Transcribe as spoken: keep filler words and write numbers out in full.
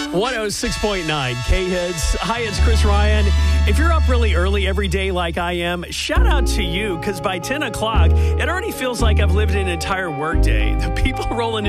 one oh six point nine K-Hits. Hi, it's Chris Ryan. If you're up really early every day like I am, shout out to you, because by ten o'clock, it already feels like I've lived an entire workday. The people rolling